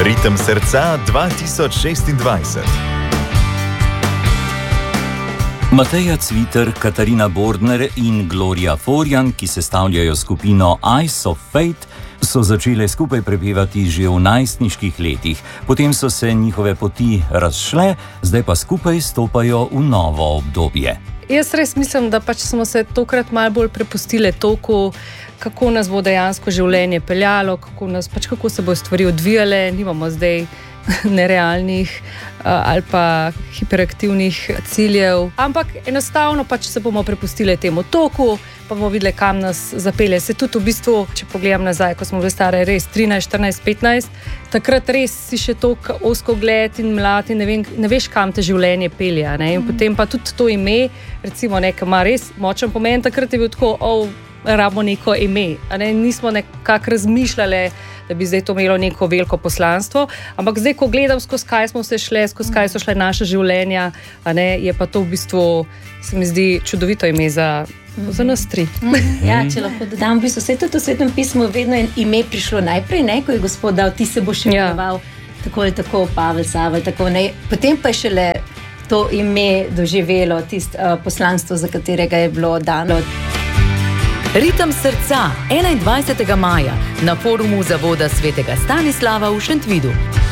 Ritem srca 2026. Mateja Cviter, Katarina Bordner in Gloria Forjan, ki sestavljajo skupino Eyes of Fate, so začele skupaj prepevati že v najstniških letih. Potem so se njihove poti razšle, zdaj pa skupaj stopajo v novo obdobje. Jaz res mislim, da pač smo se tokrat malo bolj prepustile toku, kako nas bo dejansko življenje peljalo, kako se bo stvari odvijale. Nimamo zdaj nerealnih ali pa hiperaktivnih ciljev, ampak enostavno pač se bomo prepustili temu toku, pa bomo videli, kam nas zapelje. Se tudi v bistvu, če pogledam nazaj, ko smo bili stare res 13, 14, 15, takrat res si še toliko ozkogled in mlad in ne veš, kam te življenje pelje. In potem pa tudi to ime, recimo nekaj ima res močen pomen, takrat je bil tako, rabimo neko ime. Nismo nekako razmišljali, da bi zdaj to imelo neko veliko poslanstvo, ampak zdaj, ko gledam, skozi kaj smo se šle, skozi kaj so šle naše življenja, je pa to v bistvu, se mi zdi, čudovito ime za nas tri. Ja, če lahko dodam, v bistvu, tudi v Svetem pismu vedno je ime prišlo najprej, ko je Gospod dal, ti se boš imenoval tako ali tako, Pavel, Savel, tako ne. Potem pa je šele to ime doživelo tisto poslanstvo, za katerega je bilo dano. Ritem srca 21. maja na forumu Zavoda Svetega Stanislava v Šentvidu.